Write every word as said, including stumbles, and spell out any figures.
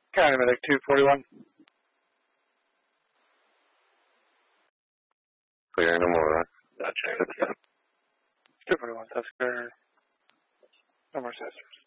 County Medic two forty-one. Clear, no more. Gotcha. two forty-one, Tusker. No more sisters.